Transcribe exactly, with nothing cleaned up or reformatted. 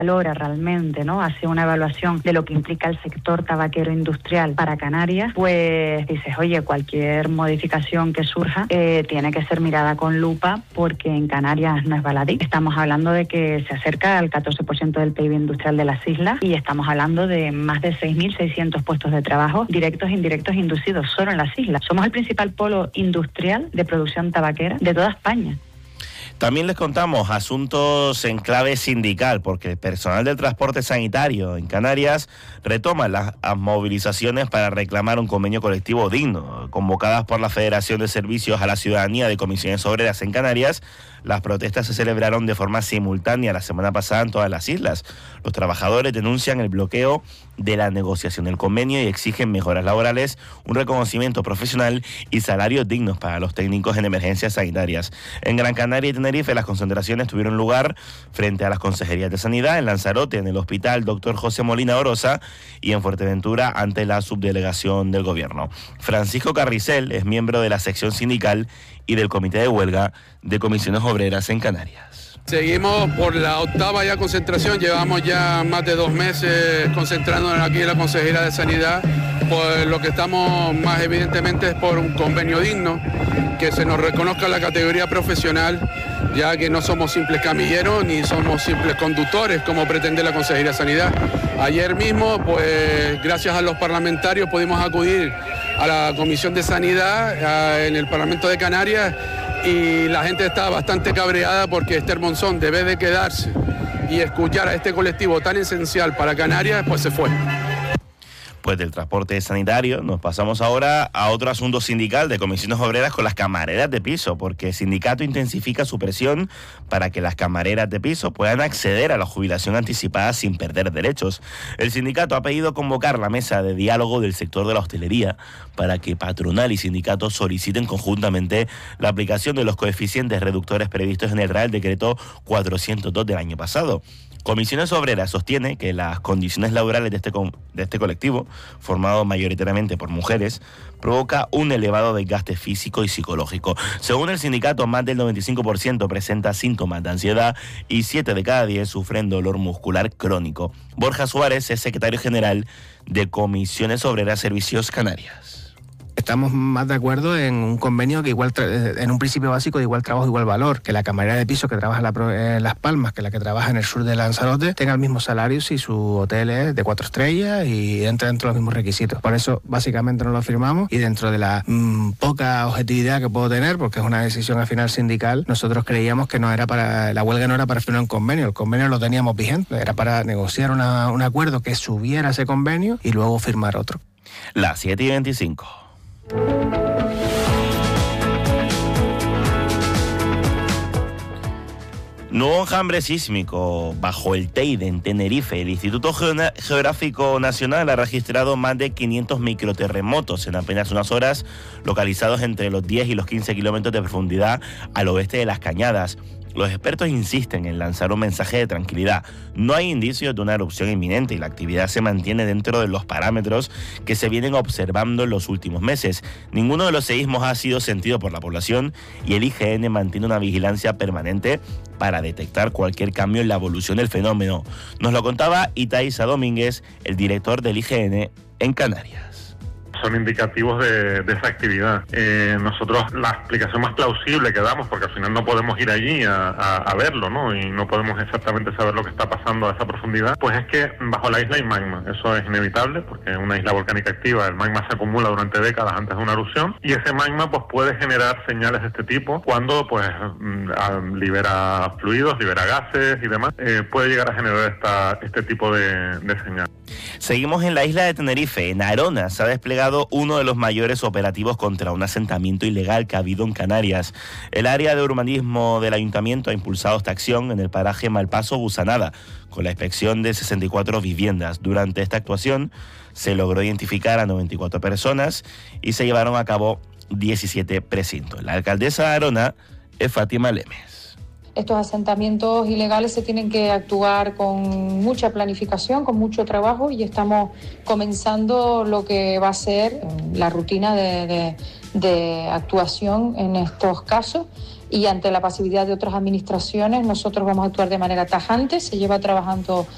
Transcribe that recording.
valora realmente, ¿no? Hace una evaluación de lo que implica el sector tabaquero industrial para Canarias, pues dices, oye, cualquier modificación que surja eh, tiene que ser mirada con lupa, porque en Canarias no es baladí. Estamos hablando de que se acerca al catorce por ciento del P I B industrial de las islas y estamos hablando de más de seis mil seiscientos puestos de trabajo directos e indirectos inducidos solo en las islas. Somos el principal polo industrial de producción tabaquera de toda España. También les contamos asuntos en clave sindical, porque el personal del transporte sanitario en Canarias retoma las movilizaciones para reclamar un convenio colectivo digno. Convocadas por la Federación de Servicios a la Ciudadanía de Comisiones Obreras en Canarias, las protestas se celebraron de forma simultánea la semana pasada en todas las islas. Los trabajadores denuncian el bloqueo de la negociación del convenio y exigen mejoras laborales, un reconocimiento profesional y salarios dignos para los técnicos en emergencias sanitarias. En Gran Canaria y Tenerife, las concentraciones tuvieron lugar frente a las consejerías de sanidad, en Lanzarote, en el Hospital Doctor José Molina Orosa, y en Fuerteventura ante la subdelegación del gobierno. Francisco Carricel es miembro de la sección sindical y del comité de huelga de comisiones obreras en Canarias. Seguimos por la octava ya concentración, llevamos ya más de dos meses concentrándonos aquí en la Consejería de Sanidad. Pues lo que estamos más evidentemente es por un convenio digno, que se nos reconozca la categoría profesional, ya que no somos simples camilleros ni somos simples conductores como pretende la Consejería de Sanidad. Ayer mismo, pues gracias a los parlamentarios pudimos acudir a la Comisión de Sanidad en el Parlamento de Canarias y la gente está bastante cabreada porque Esther Monzón debe de quedarse y escuchar a este colectivo tan esencial para Canarias, pues se fue. Pues del transporte sanitario nos pasamos ahora a otro asunto sindical de comisiones obreras con las camareras de piso, porque el sindicato intensifica su presión para que las camareras de piso puedan acceder a la jubilación anticipada sin perder derechos. El sindicato ha pedido convocar la mesa de diálogo del sector de la hostelería para que patronal y sindicato soliciten conjuntamente la aplicación de los coeficientes reductores previstos en el Real Decreto cuatrocientos dos del año pasado. Comisiones Obreras sostiene que las condiciones laborales de este, de este colectivo, formado mayoritariamente por mujeres, provoca un elevado desgaste físico y psicológico. Según el sindicato, más del noventa y cinco por ciento presenta síntomas de ansiedad y siete de cada diez sufren dolor muscular crónico. Borja Suárez es secretario general de Comisiones Obreras Servicios Canarias. Estamos más de acuerdo en un convenio que igual, tra- en un principio básico de igual trabajo, igual valor, que la camarera de piso que trabaja en, la pro- en Las Palmas, que la que trabaja en el sur de Lanzarote, tenga el mismo salario si su hotel es de cuatro estrellas y entra dentro de los mismos requisitos. Por eso básicamente no lo firmamos y dentro de la mmm, poca objetividad que puedo tener, porque es una decisión al final sindical, nosotros creíamos que no era para la huelga no era para firmar un convenio, el convenio lo teníamos vigente, era para negociar una, un acuerdo que subiera ese convenio y luego firmar otro. Las siete y veinticinco. Nuevo enjambre sísmico bajo el Teide en Tenerife. El Instituto Geográfico Nacional ha registrado más de quinientos microterremotos en apenas unas horas, localizados entre los diez y los quince kilómetros de profundidad al oeste de Las Cañadas. Los expertos insisten en lanzar un mensaje de tranquilidad. No hay indicios de una erupción inminente y la actividad se mantiene dentro de los parámetros que se vienen observando en los últimos meses. Ninguno de los seísmos ha sido sentido por la población y el I G N mantiene una vigilancia permanente para detectar cualquier cambio en la evolución del fenómeno. Nos lo contaba Itaiza Domínguez, el director del I G N en Canarias. Son indicativos de, de esa actividad. Eh, nosotros la explicación más plausible que damos, porque al final no podemos ir allí a, a, a verlo, ¿no? Y no podemos exactamente saber lo que está pasando a esa profundidad, pues es que bajo la isla hay magma. Eso es inevitable, porque en una isla volcánica activa el magma se acumula durante décadas antes de una erupción, y ese magma pues puede generar señales de este tipo cuando pues libera fluidos, libera gases y demás, eh, puede llegar a generar esta, este tipo de, de señales. Seguimos en la isla de Tenerife. En Arona se ha desplegado uno de los mayores operativos contra un asentamiento ilegal que ha habido en Canarias. El área de urbanismo del ayuntamiento ha impulsado esta acción en el paraje Malpaso Busanada, con la inspección de sesenta y cuatro viviendas. Durante esta actuación se logró identificar a noventa y cuatro personas y se llevaron a cabo diecisiete precintos. La alcaldesa de Arona es Fátima Lemes. Estos asentamientos ilegales se tienen que actuar con mucha planificación, con mucho trabajo, y estamos comenzando lo que va a ser la rutina de, de, de actuación en estos casos, y ante la pasividad de otras administraciones nosotros vamos a actuar de manera tajante. Se lleva trabajando